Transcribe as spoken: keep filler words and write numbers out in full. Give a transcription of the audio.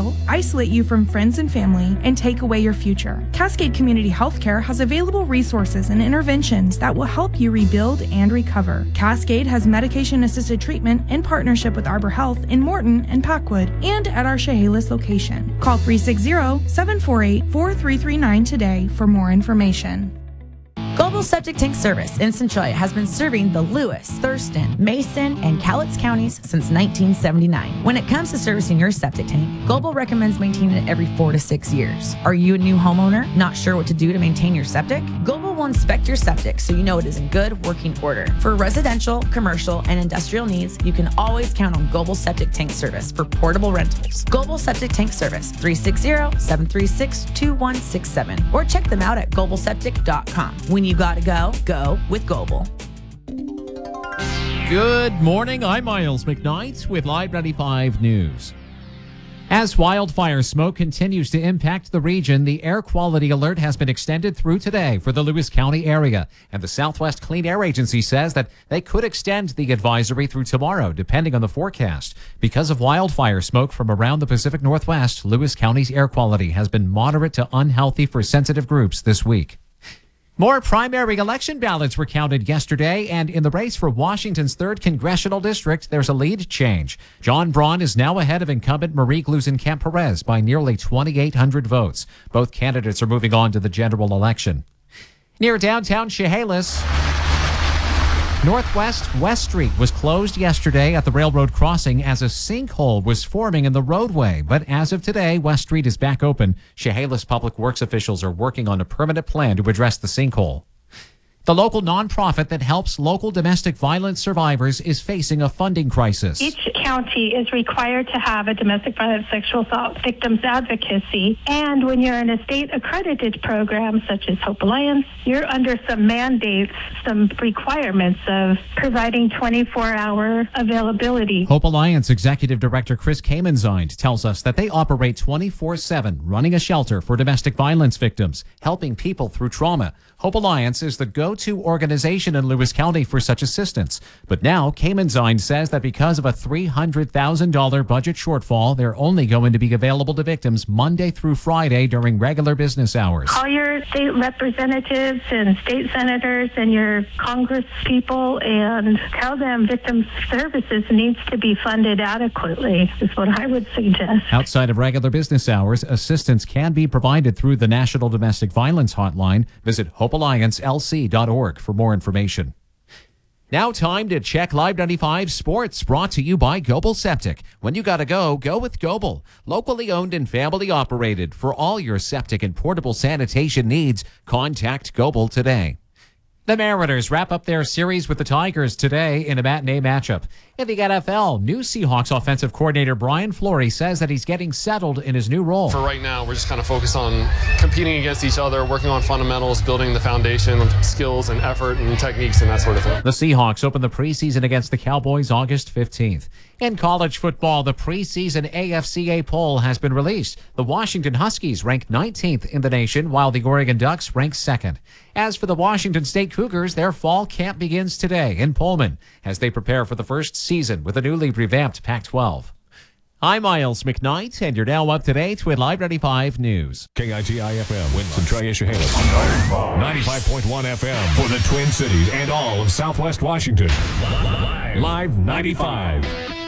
you, isolate you from friends and family, and take away your future. Cascade Community Healthcare has available resources and interventions that will help you rebuild and recover. Cascade has medication-assisted treatment in partnership with Arbor Health in Morton and Packwood and at our Chehalis location. Call three six zero, seven four eight, four three three nine today for more information. Global Septic Tank Service in Centralia has been serving the Lewis, Thurston, Mason, and Cowlitz counties since nineteen seventy-nine. When it comes to servicing your septic tank, Global recommends maintaining it every four to six years. Are you a new homeowner, not sure what to do to maintain your septic? Global will inspect your septic so you know it is in good working order. For residential, commercial, and industrial needs, you can always count on Global Septic Tank Service for portable rentals. Global Septic Tank Service, three six zero, seven three six, two one six seven, or check them out at global septic dot com. When you gotta go, go with Global. Good morning. I'm Miles McKnight with Live ninety-five News. As wildfire smoke continues to impact the region, the air quality alert has been extended through today for the Lewis County area. And the Southwest Clean Air Agency says that they could extend the advisory through tomorrow, depending on the forecast. Because of wildfire smoke from around the Pacific Northwest, Lewis County's air quality has been moderate to unhealthy for sensitive groups this week. More primary election ballots were counted yesterday, and in the race for Washington's third congressional district, there's a lead change. John Braun is now ahead of incumbent Marie Gluesenkamp-Perez by nearly twenty-eight hundred votes. Both candidates are moving on to the general election. Near downtown Chehalis, Northwest West Street was closed yesterday at the railroad crossing as a sinkhole was forming in the roadway. But as of today, West Street is back open. Chehalis Public Works officials are working on a permanent plan to address the sinkhole. The local nonprofit that helps local domestic violence survivors is facing a funding crisis. Each county is required to have a domestic violence sexual assault victims advocacy. And when you're in a state accredited program such as Hope Alliance, you're under some mandates, some requirements of providing twenty-four hour availability. Hope Alliance Executive Director Chris Kamenzind tells us that they operate twenty-four seven, running a shelter for domestic violence victims, helping people through trauma. Hope Alliance is the go-to organization in Lewis County for such assistance. But now, Kamenzind says that because of a three hundred thousand dollars budget shortfall, they're only going to be available to victims Monday through Friday during regular business hours. Call your state representatives and state senators and your Congress people and tell them victim services needs to be funded adequately, is what I would suggest. Outside of regular business hours, assistance can be provided through the National Domestic Violence Hotline. Visit hope alliance l c dot org for more information. Now time to check Live ninety-five Sports, brought to you by Goebel Septic. When you gotta go, go with Goebel. Locally owned and family operated. For all your septic and portable sanitation needs, contact Goebel today. The Mariners wrap up their series with the Tigers today in a matinee matchup. In the N F L, new Seahawks offensive coordinator Brian Fleury says that he's getting settled in his new role. For right now, we're just kind of focused on competing against each other, working on fundamentals, building the foundation of skills and effort and techniques and that sort of thing. The Seahawks open the preseason against the Cowboys August fifteenth. In college football, the preseason A F C A poll has been released. The Washington Huskies rank nineteenth in the nation, while the Oregon Ducks rank second. As for the Washington State Cougars, their fall camp begins today in Pullman as they prepare for the first season with a newly revamped Pac twelve. I'm Miles McKnight, and you're now up to date with Live ninety-five News. K I T I F M, Centralia, Chehalis. ninety-five point one F M for the Twin Cities and all of Southwest Washington. Live ninety-five.